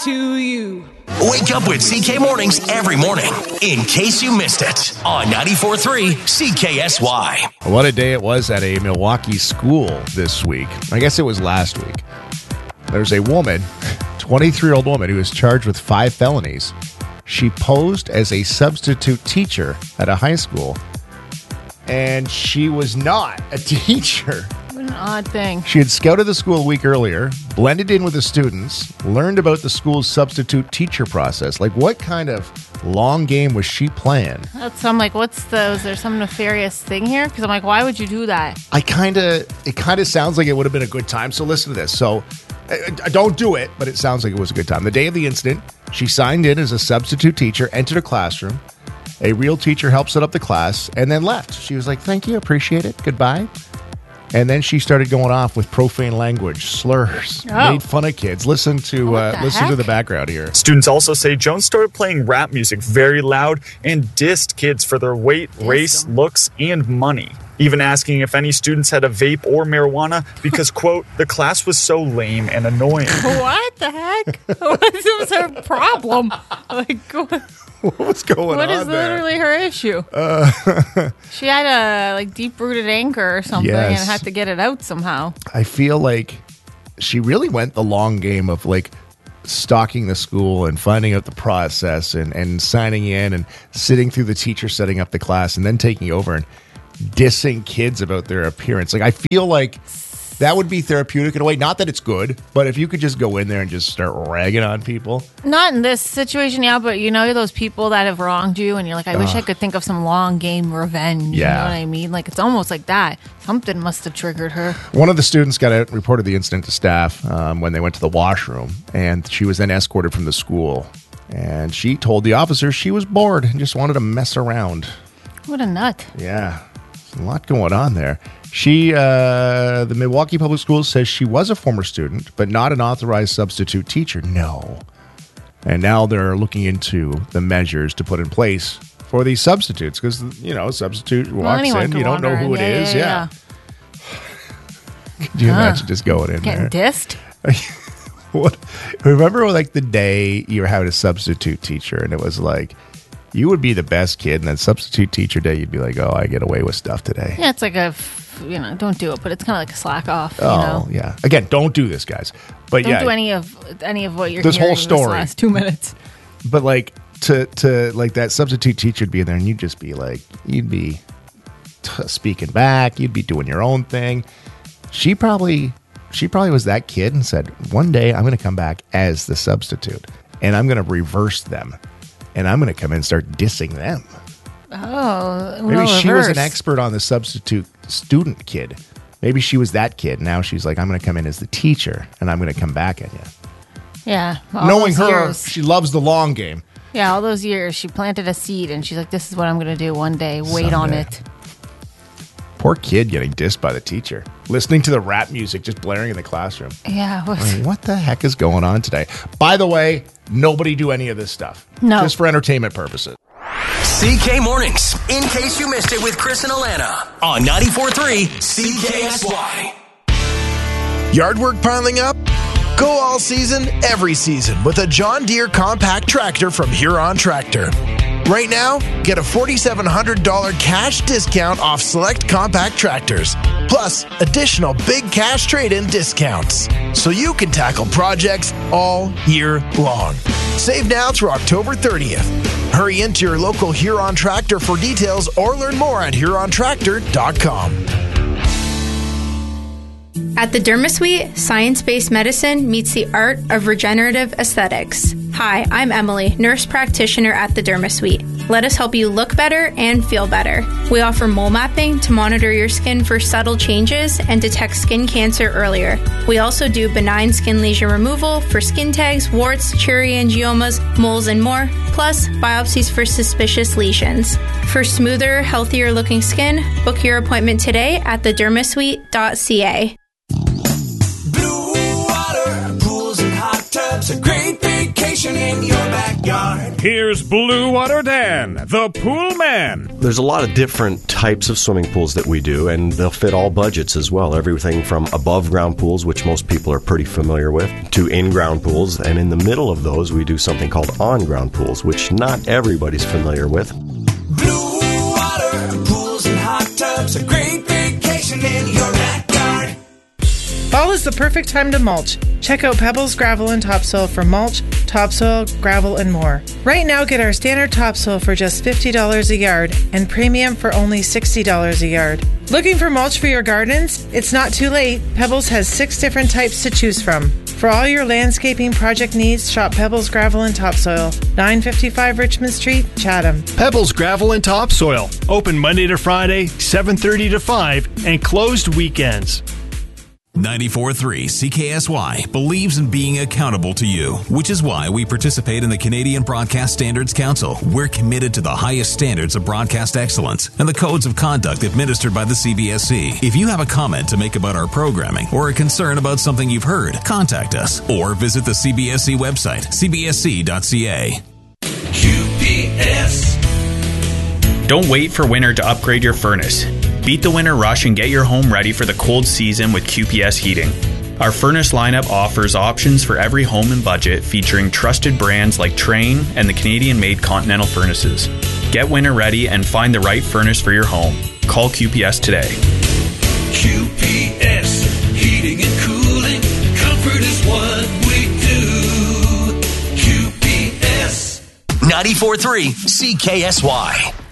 to you. Wake up with CK Mornings every morning, in case you missed it, on 94.3 CKSY. What a day it was at a Milwaukee school this week. I guess it was last week. There's a woman, 23-year-old woman, who was charged with 5 felonies. She posed as a substitute teacher at a high school, and she was not a teacher. What an odd thing. She had scouted the school a week earlier, blended in with the students, learned about the school's substitute teacher process. Like, what kind of long game was she playing? So I'm like, was there some nefarious thing here? Because I'm like, why would you do that? It kind of sounds like it would have been a good time. So listen to this. So don't do it, but it sounds like it was a good time. The day of the incident, she signed in as a substitute teacher, entered a classroom. A real teacher helped set up the class and then left. She was like, thank you, appreciate it, goodbye. And then she started going off with profane language, slurs, made fun of kids. Listen to the background here. Students also say Jones started playing rap music very loud and dissed kids for their weight, race, looks, and money. Even asking if any students had a vape or marijuana because, quote, the class was so lame and annoying. What the heck? What was her problem? Like, what was going on What is there? literally her issue? She had a deep-rooted anger or something and had to get it out somehow. I feel like she really went the long game of stalking the school and finding out the process and signing in and sitting through the teacher setting up the class and then taking over and dissing kids about their appearance. I feel like that would be therapeutic in a way. Not that it's good, but if you could just go in there and just start ragging on people. Not in this situation, but those people that have wronged you and you're like, I wish I could think of some long game revenge. Yeah. You know what I mean? It's almost like that. Something must have triggered her. One of the students got out and reported the incident to staff when they went to the washroom, and she was then escorted from the school. And she told the officers she was bored and just wanted to mess around. What a nut. Yeah. A lot going on there. The Milwaukee Public Schools says she was a former student, but not an authorized substitute teacher. No. And now they're looking into the measures to put in place for these substitutes because, a substitute walks in, you don't know who it is. Yeah. Could you imagine just going in Getting there? dissed? Remember the day you were having a substitute teacher and it was like, you would be the best kid, and then substitute teacher day, you'd be like, oh, I get away with stuff today. Yeah, it's like don't do it, but it's kind of like a slack off, yeah. Again, don't do this, guys. But don't do any of what you're this hearing whole story. This last 2 minutes. But to that substitute teacher would be there, and you'd just be you'd be speaking back, you'd be doing your own thing. She probably was that kid and said, one day I'm going to come back as the substitute, and I'm going to reverse them. And I'm going to come in and start dissing them. Oh, maybe she was an expert on the substitute student kid. Maybe she was that kid. Now she's like, I'm going to come in as the teacher, and I'm going to come back at you. Yeah. Knowing her, she loves the long game. Yeah, all those years, she planted a seed, and she's like, this is what I'm going to do one day. Wait on it. Poor kid getting dissed by the teacher. Listening to the rap music just blaring in the classroom. Yeah. What the heck is going on today? By the way, nobody do any of this stuff. No. Just for entertainment purposes. CK Mornings, in case you missed it with Chris and Alana, on 94.3 CKSY. Yard work piling up? Go all season, every season with a John Deere compact tractor from Huron Tractor. Right now, get a $4,700 cash discount off select compact tractors, plus additional big cash trade-in discounts, so you can tackle projects all year long. Save now through October 30th. Hurry into your local Huron Tractor for details or learn more at HuronTractor.com. At the DermaSuite, science-based medicine meets the art of regenerative aesthetics. Hi, I'm Emily, nurse practitioner at the DermaSuite. Let us help you look better and feel better. We offer mole mapping to monitor your skin for subtle changes and detect skin cancer earlier. We also do benign skin lesion removal for skin tags, warts, cherry angiomas, moles, and more, plus biopsies for suspicious lesions. For smoother, healthier looking skin, book your appointment today at thedermasuite.ca. Blue water, pools and hot tubs, a great vacation in your backyard. Here's Blue Water Dan, the pool man. There's a lot of different types of swimming pools that we do, and they'll fit all budgets as well. Everything from above-ground pools, which most people are pretty familiar with, to in-ground pools. And in the middle of those, we do something called on-ground pools, which not everybody's familiar with. Blue water, pools and hot tubs, a great vacation in your backyard. Fall is the perfect time to mulch. Check out Pebbles Gravel and Topsoil for mulch, topsoil, gravel, and more. Right now, get our standard topsoil for just $50 a yard and premium for only $60 a yard. Looking for mulch for your gardens? It's not too late. Pebbles has 6 different types to choose from. For all your landscaping project needs, shop Pebbles Gravel and Topsoil, 955 Richmond Street, Chatham. Pebbles Gravel and Topsoil, open Monday to Friday, 7:30 to 5, and closed weekends. 94.3 CKSY believes in being accountable to you, which is why we participate in the Canadian Broadcast Standards Council. We're committed to the highest standards of broadcast excellence and the codes of conduct administered by the CBSC. If you have a comment to make about our programming or a concern about something you've heard, contact us or visit the CBSC website, cbsc.ca. QPS. Don't wait for winter to upgrade your furnace. Beat the winter rush and get your home ready for the cold season with QPS Heating. Our furnace lineup offers options for every home and budget, featuring trusted brands like Trane and the Canadian-made Continental furnaces. Get winter ready and find the right furnace for your home. Call QPS today. QPS, heating and cooling, comfort is what we do. QPS. 94.3 CKSY.